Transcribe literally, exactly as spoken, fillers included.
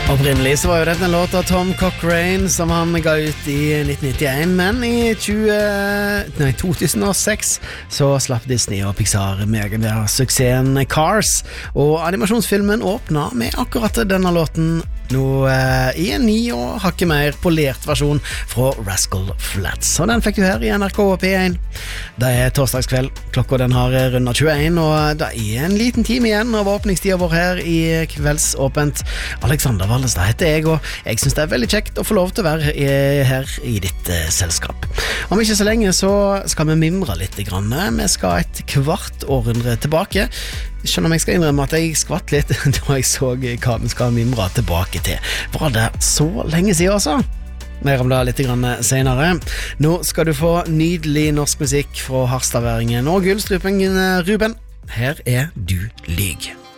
Opprinnelig så var jo dette en låt av Tom Cochrane som han ga ut i nitten nittien, men i tjue, nei, to tusen og seks så slapp Disney og Pixar mega-suksessen Cars, og animasjonsfilmen åpna med akkurat denne låten nå eh, i en ny og hakket mer polert versjon fra Rascal Flatts, og den fikk du her i N R K P én. Det er torsdagskveld, klokka den har rundet tjueen, og det er en liten time igjen av åpningstida vår her i Kveldsåpent. Alexander Vallestad heter jeg, og jeg synes det er veldig kjekt å få lov til å være her i ditt eh, selskap. Om ikke så lenge så skal vi mimre litt grann. Vi skal et kvart århundre tilbake. Skjønner om jeg skal innrømme at jeg skvatt litt da jeg så hva vi skal mimre tilbake til. Var det så lenge siden altså? Mer om det litt grann senere. Nå skal du få nydelig norsk musikk fra Harstadværingen og Gullstrupen Ruben. Her er Du lyg.